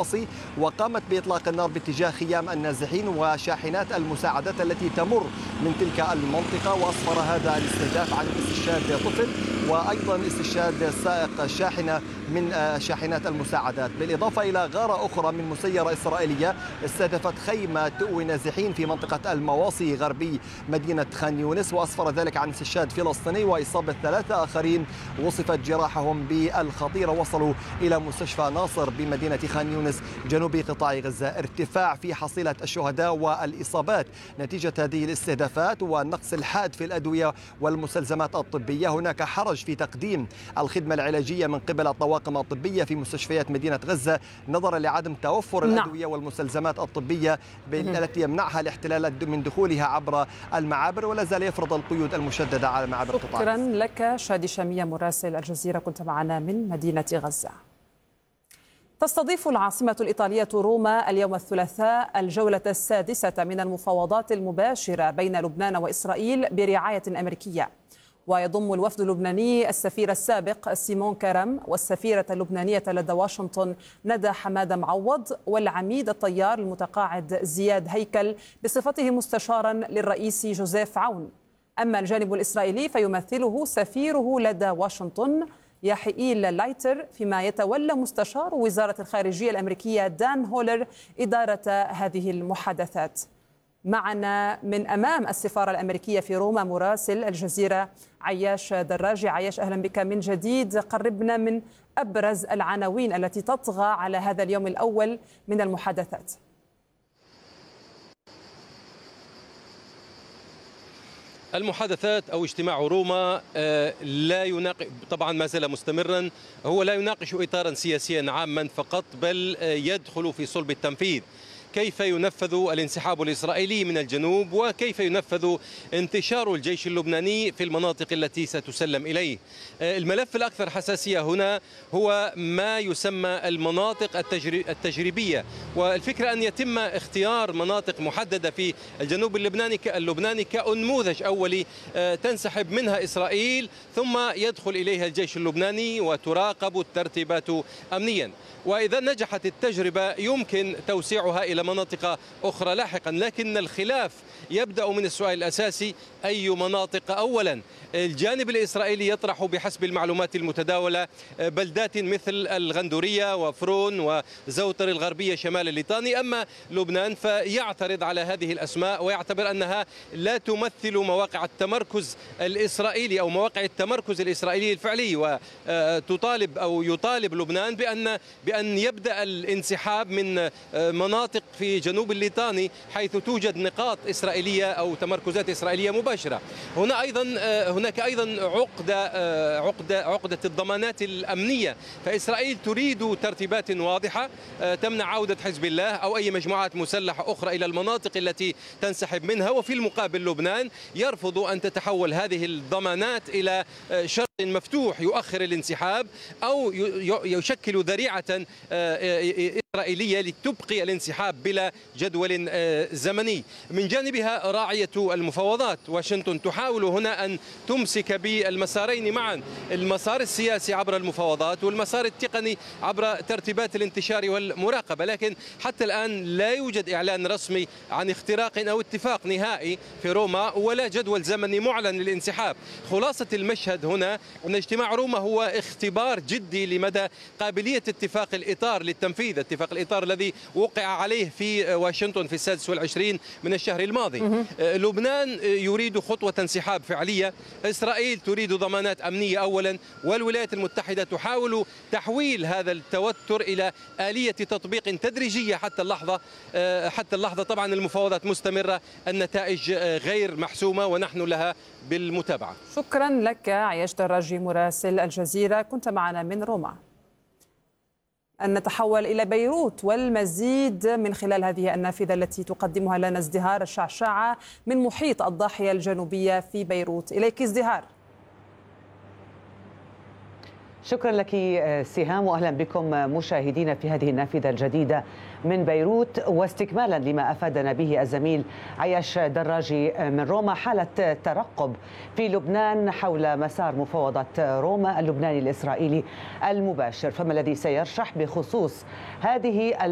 المواصي، وقامت بإطلاق النار باتجاه خيام النازحين وشاحنات المساعدات التي تمر من تلك المنطقة، وأسفر هذا الاستهداف عن استشهاد طفل وأيضا استشهاد سائق شاحنة من شاحنات المساعدات، بالإضافة إلى غارة أخرى من مسيرة إسرائيلية استهدفت خيمة تؤوي نازحين في منطقة المواصي غربي مدينة خان يونس، وأسفر ذلك عن استشهاد فلسطيني وإصابة 3 آخرين وصفت جراحهم بالخطيرة، وصلوا إلى مستشفى ناصر بمدينة خان يونس جنوب قطاع غزة. ارتفاع في حصيلة الشهداء والإصابات نتيجة هذه الاستهدافات والنقص الحاد في الأدوية والمستلزمات الطبية. هناك حرج في تقديم الخدمة العلاجية من قبل الطواقم الطبية في مستشفيات مدينة غزة نظرا لعدم توفر الأدوية والمستلزمات الطبية التي يمنعها الاحتلال من دخولها عبر المعابر، ولا زال يفرض القيود المشددة على معابر قطاع. شكرا لك شادي شامية مراسل الجزيرة، كنت معنا من مدينة غزة. تستضيف العاصمة الإيطالية روما اليوم الثلاثاء الجولة السادسة من المفاوضات المباشرة بين لبنان وإسرائيل برعاية أمريكية، ويضم الوفد اللبناني السفير السابق سيمون كرم والسفيرة اللبنانية لدى واشنطن ندى حمادة معوض والعميد الطيار المتقاعد زياد هيكل بصفته مستشارا للرئيس جوزيف عون. أما الجانب الإسرائيلي فيمثله سفيره لدى واشنطن يحيئيل لايتر، فيما يتولى مستشار وزارة الخارجية الأمريكية دان هولر إدارة هذه المحادثات. معنا من أمام السفارة الأمريكية في روما مراسل الجزيرة عياش دراجي. عياش، أهلا بك من جديد. قربنا من أبرز العناوين التي تطغى على هذا اليوم الأول من المحادثات. المحادثات أو اجتماع روما لا يناقش، طبعا ما زال مستمرا، هو لا يناقش إطارا سياسيا عاما فقط، بل يدخل في صلب التنفيذ. كيف ينفذ الانسحاب الإسرائيلي من الجنوب، وكيف ينفذ انتشار الجيش اللبناني في المناطق التي ستسلم إليه. الملف الأكثر حساسية هنا هو ما يسمى المناطق التجريبية، والفكرة أن يتم اختيار مناطق محددة في الجنوب اللبناني كأنموذج أولي تنسحب منها إسرائيل ثم يدخل إليها الجيش اللبناني وتراقب الترتيبات أمنيا. وإذا نجحت التجربة يمكن توسيعها إلى مناطق أخرى لاحقا، لكن الخلاف يبدأ من السؤال الأساسي: أي مناطق أولا؟ الجانب الإسرائيلي يطرح بحسب المعلومات المتداولة بلدات مثل الغندورية وفرون وزوتر الغربية شمال الليطاني، أما لبنان فيعترض على هذه الأسماء ويعتبر أنها لا تمثل مواقع التمركز الإسرائيلي أو مواقع التمركز الإسرائيلي الفعلي، وتطالب أو يطالب لبنان بأن يبدأ الانسحاب من مناطق في جنوب الليطاني حيث توجد نقاط إسرائيلية أو تمركزات إسرائيلية مباشرة. هناك أيضا عقدة الضمانات الأمنية، فإسرائيل تريد ترتيبات واضحة تمنع عودة حزب الله أو أي مجموعات مسلحة أخرى إلى المناطق التي تنسحب منها، وفي المقابل لبنان يرفض أن تتحول هذه الضمانات إلى شرط مفتوح يؤخر الانسحاب أو يشكل ذريعة إسرائيلية لتبقي الانسحاب بلا جدول زمني. من جانبها راعية المفاوضات واشنطن تحاول هنا أن تمسك بالمسارين معا، المسار السياسي عبر المفاوضات والمسار التقني عبر ترتيبات الانتشار والمراقبة، لكن حتى الآن لا يوجد إعلان رسمي عن اختراق أو اتفاق نهائي في روما ولا جدول زمني معلن للانسحاب. خلاصة المشهد هنا أن اجتماع روما هو اختبار جدي لمدى قابلية اتفاق الإطار للتنفيذ، اتفاق الإطار الذي وقع عليه في واشنطن في 26 من الشهر الماضي. لبنان يريد خطوة انسحاب فعلية، إسرائيل تريد ضمانات أمنية أولا، والولايات المتحدة تحاول تحويل هذا التوتر إلى آلية تطبيق تدريجية حتى اللحظة. طبعا المفاوضات مستمرة، النتائج غير محسومة ونحن لها بالمتابعة. شكرا لك عياش دراجي مراسل الجزيرة، كنت معنا من روما. أن نتحول إلى بيروت والمزيد من خلال هذه النافذة التي تقدمها لنا ازدهار الشعشاعة من محيط الضاحية الجنوبية في بيروت. إليك ازدهار. شكرا لك سهام، وأهلا بكم مشاهدينا في هذه النافذة الجديدة من بيروت، واستكمالا لما أفادنا به الزميل عياش دراجي من روما. حالة ترقب في لبنان حول مسار مفاوضات روما اللبناني الإسرائيلي المباشر، فما الذي سيرشح بخصوص هذه